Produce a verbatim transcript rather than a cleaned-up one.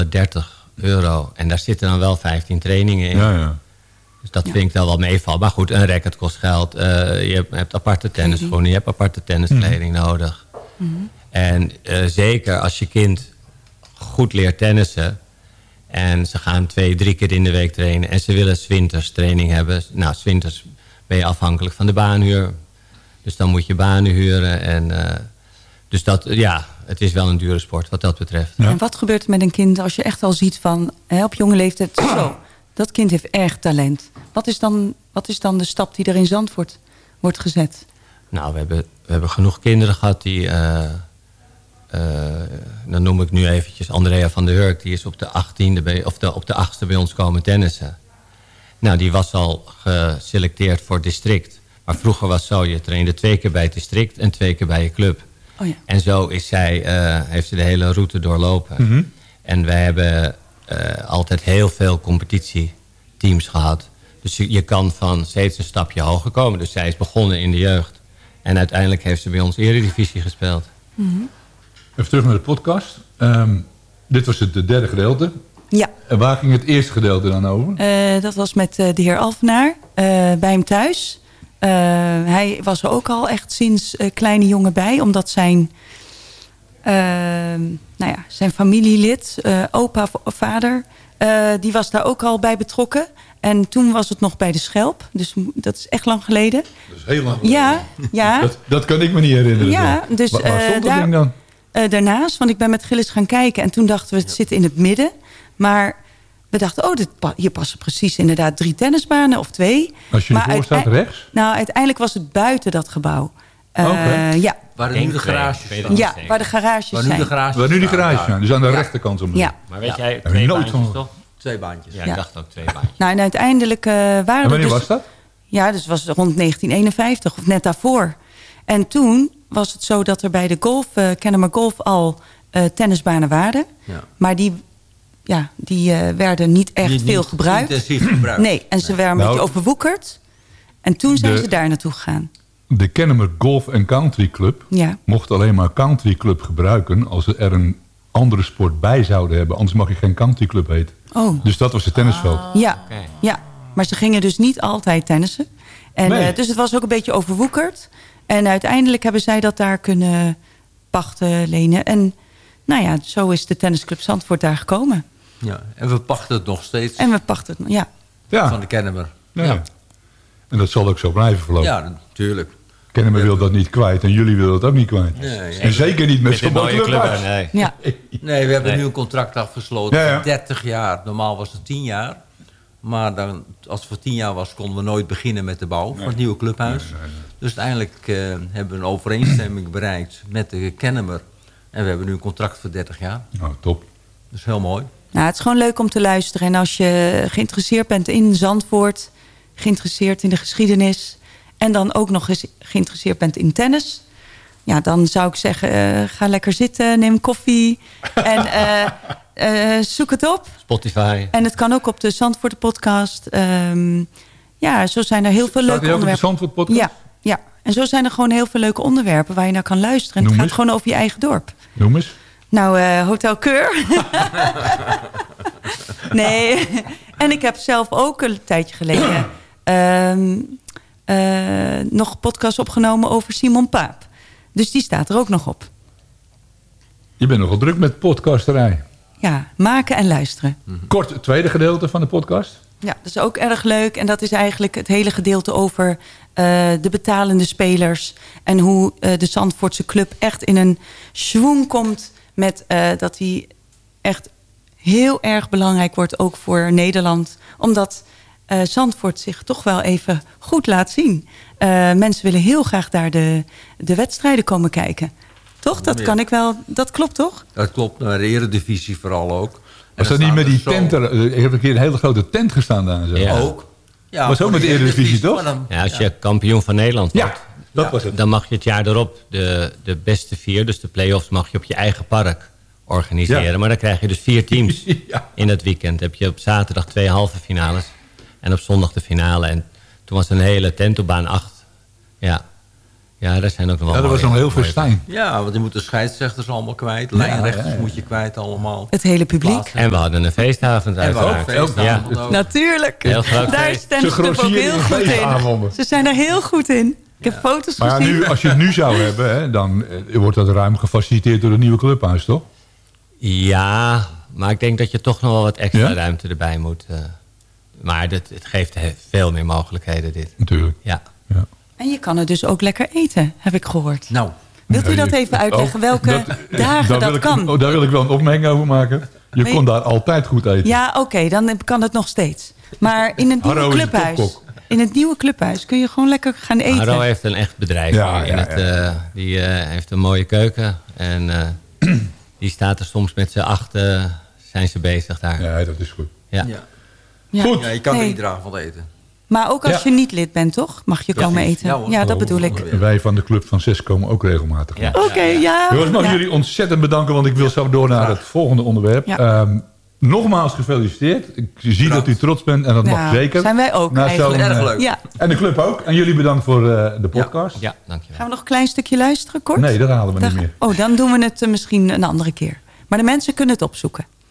honderddertig euro. En daar zitten dan wel vijftien trainingen in. Ja, ja. Dus dat Ja. vind ik dan wel meevallen. Maar goed, een racket kost geld. Uh, je hebt, hebt aparte tennisschoenen. Je hebt aparte tenniskleding mm. nodig. Mm. En uh, zeker als je kind goed leert tennissen... en ze gaan twee, drie keer in de week trainen... en ze willen 's winters training hebben. Nou, 's winters ben je afhankelijk van de baanhuur. Dus dan moet je banen huren. En, uh, dus dat, ja, het is wel een dure sport wat dat betreft. Ja. En wat gebeurt er met een kind als je echt al ziet van... Hè, op jonge leeftijd, zo, dat kind heeft erg talent. Wat is dan, wat is dan de stap die er in Zandvoort wordt gezet? Nou, we hebben, we hebben genoeg kinderen gehad die... Uh, uh, dan noem ik nu eventjes Andrea van der Hurk. Die is op de achttiende bij, of de, op de achtste bij ons komen tennissen. Nou, die was al geselecteerd voor district. Maar vroeger was het zo, je trainde twee keer bij het district en twee keer bij je club. Oh ja. En zo is zij, uh, heeft ze de hele route doorlopen. Mm-hmm. En wij hebben uh, altijd heel veel competitieteams gehad. Dus je, je kan van steeds een stapje hoger komen. Dus zij is begonnen in de jeugd. En uiteindelijk heeft ze bij ons Eredivisie gespeeld. Mm-hmm. Even terug naar de podcast. Um, dit was het derde gedeelte. Ja. En waar ging het eerste gedeelte dan over? Uh, dat was met uh, de heer Alvenaar uh, bij hem thuis. Uh, hij was er ook al echt sinds uh, kleine jongen bij. Omdat zijn, uh, nou ja, zijn familielid, uh, opa of vader... Uh, die was daar ook al bij betrokken. En toen was het nog bij de Schelp. Dus dat is echt lang geleden. Dat is heel lang geleden. Ja, ja. Dat, dat kan ik me niet herinneren. Ja, dus, waar, waar stond uh, dat ding dan? Uh, daarnaast, want ik ben met Gilles gaan kijken. En toen dachten we, het zit in het midden. Maar we dachten, oh, dit, hier passen precies inderdaad drie tennisbanen of twee. Als je ervoor staat rechts? Nou, uiteindelijk was het buiten dat gebouw. Uh, okay. Ja. Waar nu de garages staan. Ja, waar de garages waar nu zijn. De garages waar nu die garages staan. zijn. Dus aan de ja. rechterkant. Om ja. Maar weet ja. jij, twee nooit baantjes van... toch? Twee baantjes. Ja, ja. ik dacht ook twee baantjes. Nou, en uiteindelijk uh, waren en wanneer er dus... was dat? Ja, dus was het rond negentien eenenvijftig of net daarvoor. En toen was het zo dat er bij de golf, uh, Kennemer Golf al uh, tennisbanen waren. Ja. Maar die, ja, die uh, werden niet echt niet, veel niet gebruikt. Intensief gebruikt. Nee, en ze nee. werden een nou, beetje overwoekerd. En toen zijn de, ze daar naartoe gegaan. De Kennemer Golf and Country Club ja. mocht alleen maar country club gebruiken... als ze er een andere sport bij zouden hebben. Anders mag je geen country club heten. Oh. Dus dat was het tennisveld. Ah, ja, okay. ja, maar ze gingen dus niet altijd tennissen. En, nee. uh, dus het was ook een beetje overwoekerd. En uiteindelijk hebben zij dat daar kunnen pachten, lenen. En nou ja, zo is de tennisclub Zandvoort daar gekomen. Ja, en we pachten het nog steeds. En we pachten het, ja. ja. Van de Kennemer. Ja. ja. En dat zal ook zo blijven verlopen. Ja, natuurlijk. Kennemer ja. wil dat niet kwijt en jullie willen dat ook niet kwijt. Nee, ja. En zeker niet met zo'n mooie club. Nee. Ja. nee, we hebben nee. nu een contract afgesloten ja, ja. voor dertig jaar. Normaal was het tien jaar. Maar dan, als het voor tien jaar was, konden we nooit beginnen met de bouw nee. van het nieuwe clubhuis. Nee, nee, nee. Dus uiteindelijk uh, hebben we een overeenstemming bereikt met de Kennemer. En we hebben nu een contract voor dertig jaar. Nou, top. Dat is heel mooi. Nou, het is gewoon leuk om te luisteren. En als je geïnteresseerd bent in Zandvoort, geïnteresseerd in de geschiedenis... en dan ook nog eens geïnteresseerd bent in tennis... ja, dan zou ik zeggen, uh, ga lekker zitten, neem koffie en uh, uh, zoek het op. Spotify. En het kan ook op de Zandvoort podcast. Um, ja, zo zijn er heel veel leuke onderwerpen. Staat die ook op de Zandvoort podcast? Ja, ja, en zo zijn er gewoon heel veel leuke onderwerpen waar je naar kan luisteren. En Noem het eens. gaat gewoon over je eigen dorp. Noem eens. Nou, uh, Hotel Keur. Nee, en ik heb zelf ook een tijdje geleden... Um, uh, nog een podcast opgenomen over Simon Paap. Dus die staat er ook nog op. Je bent nogal druk met podcasterij. Ja, maken en luisteren. Mm-hmm. Kort, het tweede gedeelte van de podcast. Ja, dat is ook erg leuk. En dat is eigenlijk het hele gedeelte over uh, de betalende spelers. En hoe uh, de Zandvoortse club echt in een schwung komt... met uh, dat hij echt heel erg belangrijk wordt, ook voor Nederland. Omdat uh, Zandvoort zich toch wel even goed laat zien. Uh, mensen willen heel graag daar de, de wedstrijden komen kijken. Toch? Dat kan ik wel. Dat klopt toch? Dat klopt. Naar de Eredivisie vooral ook. Was dat niet met die tent? Er, ik heb een keer een hele grote tent gestaan daar. Zo. Ja. Ook. Ja, was ook met de Eredivisie, toch? Dan, ja, als je ja. kampioen van Nederland wordt, ja, dat ja. was het. dan mag je het jaar erop de, de beste vier, dus de play-offs, mag je op je eigen park organiseren. Ja. Maar dan krijg je dus vier teams ja. in dat weekend. Dan heb je op zaterdag twee halve finales en op zondag de finale. En toen was een hele tent op baan acht. Ja. Ja, daar zijn ook nog wel Ja, dat was mooie- nog heel mooie- festijn. Ja, want je moet de scheidsrechters allemaal kwijt. Lijnrechters ja, ja. moet je kwijt allemaal. Het hele publiek. En we hadden een feestavond En we ook uiteraard. feestavond Ja. ook. Natuurlijk. Heel groot Daar feest. is Tennis Club ook grossieren heel in goed in. feestavonden. Ze zijn er heel goed in. Ik heb foto's Maar ja, gezien. nu, als je het nu zou hebben, hè, dan eh, wordt dat ruim gefaciliteerd door het nieuwe clubhuis, toch? Ja, maar ik denk dat je toch nog wel wat extra Ja? ruimte erbij moet. eh. maar dit, het geeft he- veel meer mogelijkheden, dit. Natuurlijk. Ja. Ja. En je kan er dus ook lekker eten, heb ik gehoord. Nou, Wilt u dat Nee, even uitleggen? oh, Welke dat- dagen daar dat wil ik, kan? oh, daar wil ik wel een opmerking over maken. Je Nee. kon daar altijd goed eten. Ja, oké, dan kan het nog steeds. Maar in het nieuwe Harro is een clubhuis... topkok. In het nieuwe clubhuis kun je gewoon lekker gaan eten. Haro heeft een echt bedrijf. Ja, hier in ja, het, ja. eh, die eh, heeft een mooie keuken. En eh, die staat er soms met z'n achten, zijn ze bezig daar. Ja. Ja, dat is goed. Ja. ja. Ja. Goed. Ja, je kan er Nee. iedere avond eten. Maar ook als Ja. je niet lid bent, toch? Mag je komen eten. Ja, hoor. Ja, dat Oh, bedoel ik. oh, En wij van de Club van Zes komen ook regelmatig. Ja. Oké, ja. Jongens, mag ik ja. jullie ontzettend bedanken, want ik wil zo door naar het volgende onderwerp. Ja. Ehm, nogmaals gefeliciteerd. Ik zie dat u trots bent en dat mag Nou, zeker. zijn wij ook Na eigenlijk. zo'n, Erg eh, leuk. Ja. En de club ook. En jullie bedankt voor eh, de podcast. Ja, dankjewel. Gaan we nog een klein stukje luisteren, kort? Nee, dat halen we Dan- niet meer. Oh, dan doen we het eh, misschien een andere keer. Maar de mensen kunnen het opzoeken.